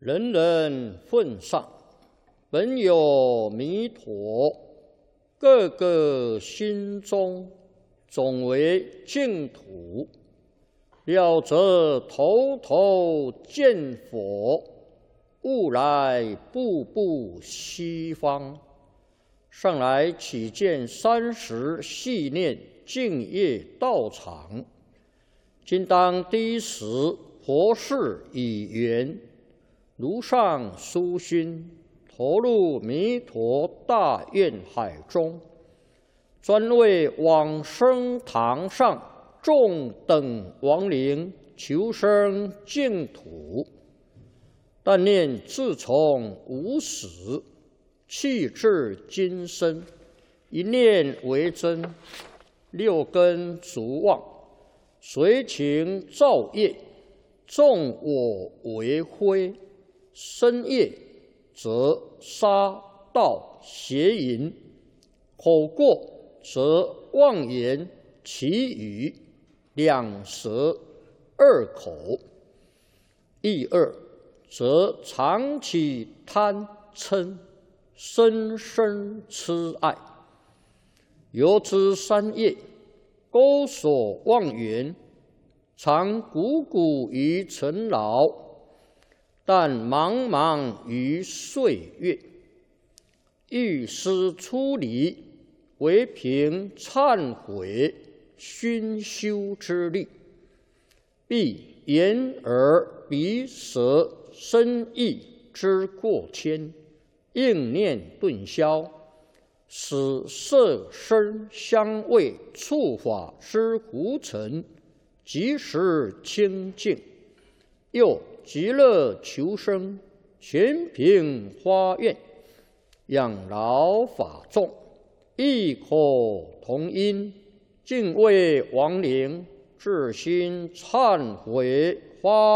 人人奉上，本有弥陀，个个心中总为净土。了则头头见佛，悟来步步西方。上来起见30系念净业道场，今当第一时佛事已圆，如上殊心，投入弥陀大愿海中，专为往生堂上众等亡灵求生净土。但念自从无始，气至今生，一念为真，6根足妄，随情造业，纵我为非，身业则杀盗邪淫，口过则妄言绮语，两舌二口，意二则常起贪嗔，深深痴爱。由此3业，勾所妄缘，常汩汩于尘劳，但茫茫于岁月。欲思出离，唯凭忏悔熏修之力，必眼耳鼻舌身意之过谦，应念顿消，使色声香味触法之浮尘即时清净，又极乐求生，全凭发愿，养老法众，异口同音，敬畏亡灵，至心忏悔发